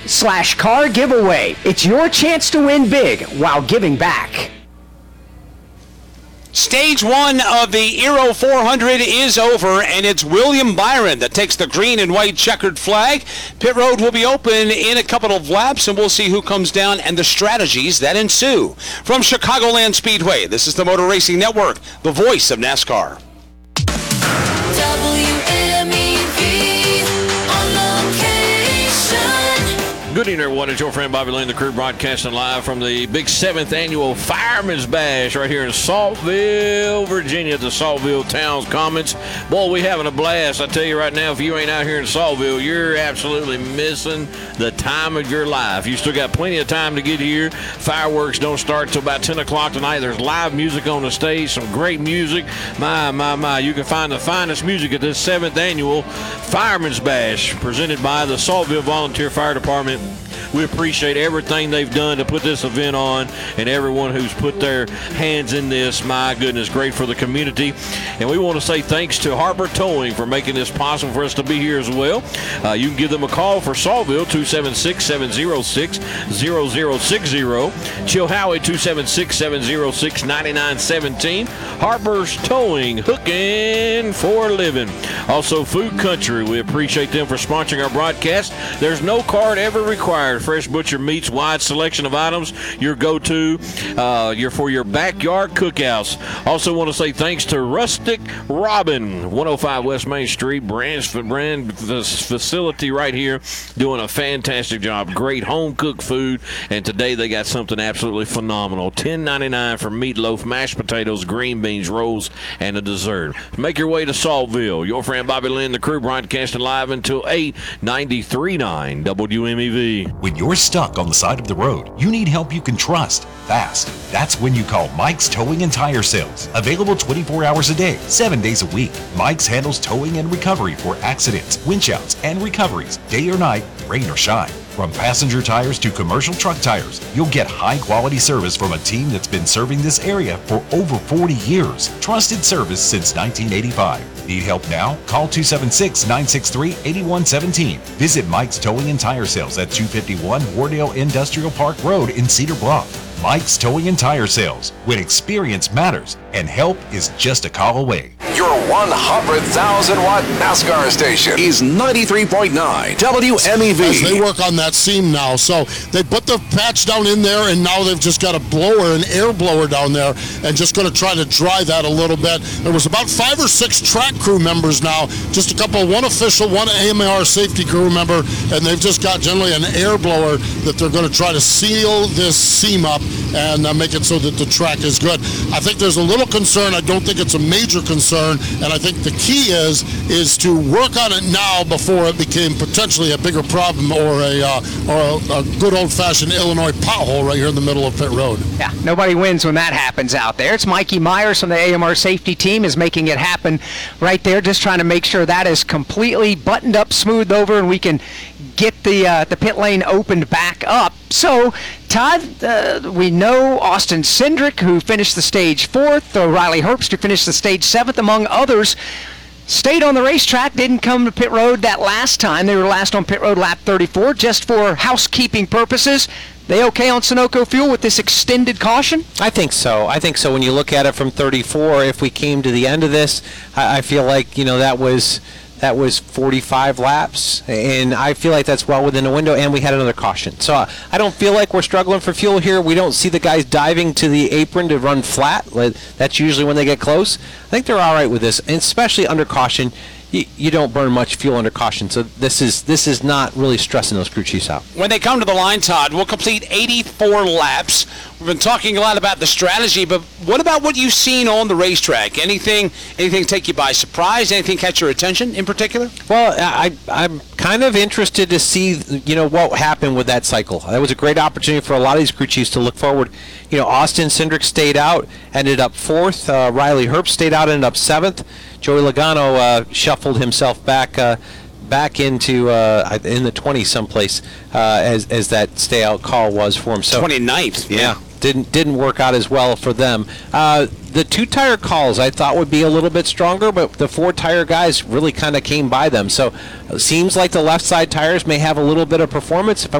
car giveaway. It's your chance to win big while giving back. Stage one of the Aero 400 is over, and it's William Byron that takes the green and white checkered flag. Pit road will be open in a couple of laps, and we'll see who comes down and the strategies that ensue. From Chicagoland Speedway, this is the Motor Racing Network, the voice of NASCAR. Good evening, everyone. It's your friend Bobby Lane, the crew, broadcasting live from the big 7th annual Fireman's Bash right here in Saltville, Virginia, at the Saltville Towns Commons. Boy, we having a blast. I tell you right now, if you ain't out here in Saltville, you're absolutely missing the time of your life. You still got plenty of time to get here. Fireworks don't start till about 10 o'clock tonight. There's live music on the stage, some great music. My. You can find the finest music at this 7th annual Fireman's Bash, presented by the Saltville Volunteer Fire Department. We appreciate everything they've done to put this event on, and everyone who's put their hands in this. My goodness, great for the community. And we want to say thanks to Harper Towing for making this possible for us to be here as well. You can give them a call for Saltville, 276-706-0060. Chilhowie, 276-706-9917. Harper's Towing, hooking for a living. Also, Food Country, we appreciate them for sponsoring our broadcast. There's no card ever required. Fresh Butcher Meats, wide selection of items, your go-to for your backyard cookouts. Also want to say thanks to Rustic Robin, 105 West Main Street, brand facility right here, doing a fantastic job. Great home-cooked food, and today they got something absolutely phenomenal. $10.99 for meatloaf, mashed potatoes, green beans, rolls, and a dessert. Make your way to Saltville. Your friend Bobby Lynn, the crew, broadcasting live until 8, 93.9 WMEV. When you're stuck on the side of the road, you need help you can trust fast. That's when you call Mike's Towing and Tire Sales. Available 24 hours a day, 7 days a week. Mike's handles towing and recovery for accidents, winch outs, and recoveries, day or night, rain or shine. From passenger tires to commercial truck tires, you'll get high-quality service from a team that's been serving this area for over 40 years. Trusted service since 1985. Need help now? Call 276-963-8117. Visit Mike's Towing and Tire Sales at 251 Wardale Industrial Park Road in Cedar Bluff. Mike's Towing and Tire Sales, when experience matters and help is just a call away. Your 100,000-watt NASCAR station is 93.9 WMEV. As they work on that seam now, so they put the patch down in there, and now they've just got a blower, an air blower down there, and just going to try to dry that a little bit. There was about 5 or 6 track crew members now, just a couple, one official, one AMR safety crew member, and they've just got generally an air blower that they're going to try to seal this seam up and make it so that the track is good. I think there's a little concern. I don't think it's a major concern, and I think the key is to work on it now before it became potentially a bigger problem or a good old-fashioned Illinois pothole right here in the middle of pit road. Yeah, nobody wins when that happens out there. It's Mikey Myers from the AMR safety team is making it happen right there, just trying to make sure that is completely buttoned up, smoothed over, and we can get the pit lane opened back up. So, Todd, we know Austin Cindric, who finished the stage 4th, Riley Herbst, who finished the stage 7th, among others, stayed on the racetrack, didn't come to pit road that last time. They were last on pit road lap 34, just for housekeeping purposes. They okay on Sunoco fuel with this extended caution? I think so. When you look at it from 34, if we came to the end of this, I feel like, that was 45 laps, and I feel like that's well within the window, and we had another caution. So I don't feel like we're struggling for fuel here. We don't see the guys diving to the apron to run flat. That's usually when they get close. I think they're all right with this, and especially under caution. You don't burn much fuel under caution, so this is not really stressing those crew chiefs out. When they come to the line, Todd, we'll complete 84 laps. We've been talking a lot about the strategy, but what about what you've seen on the racetrack? Anything take you by surprise? Anything catch your attention in particular? Well, I'm kind of interested to see, what happened with that cycle. That was a great opportunity for a lot of these crew chiefs to look forward. Austin Cindric stayed out, ended up 4th. Riley Herbst stayed out, ended up 7th. Joey Logano shuffled himself back into in the 20s someplace as that stay out call was for him. So 29th. Yeah. Didn't work out as well for them. The 2-tire calls I thought would be a little bit stronger, but the 4-tire guys really kind of came by them. So it seems like the left side tires may have a little bit of performance. If